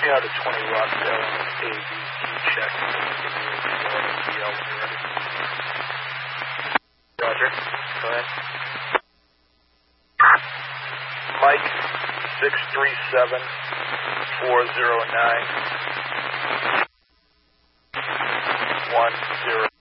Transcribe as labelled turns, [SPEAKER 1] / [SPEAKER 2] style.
[SPEAKER 1] out of 20 Rockdale AVQ check. DL when you're ready. Roger. Go ahead. Mike 637-409-10.